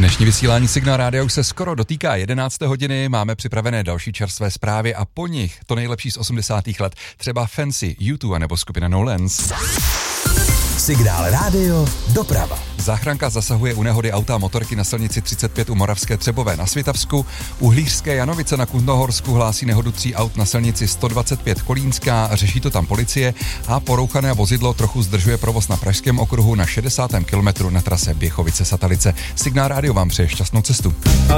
Dnešní vysílání Signál Rádia už se skoro dotýká 11. hodiny, máme připravené další čerstvé zprávy a po nich to nejlepší z 80. let, třeba Fancy, U2 nebo skupina No Lens. Signál Rádio doprava. Záchranka zasahuje u nehody auta a motorky na silnici 35 u Moravské Třebové na Svitavsku. U Hlířské Janovice na Kutnohorsku hlásí nehodu 3 aut na silnici 125 Kolínská, řeší to tam policie a porouchané vozidlo trochu zdržuje provoz na Pražském okruhu na 60. kilometru na trase Běchovice-Satalice. Signál Rádio vám přeje šťastnou cestu.